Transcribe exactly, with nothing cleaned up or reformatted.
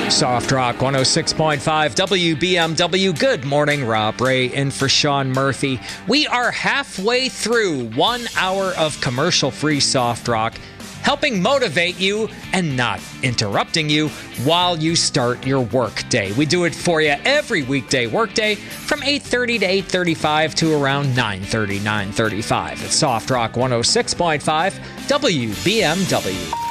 Soft Rock one oh six point five W B M W. Good morning, Rob Ray in for Sean Murphy. We are halfway through one hour of commercial-free Soft Rock, helping motivate you and not interrupting you while you start your workday. We do it for you every weekday workday from eight thirty to eight thirty-five to around nine thirty, nine thirty-five. It's Soft Rock one oh six point five W B M W.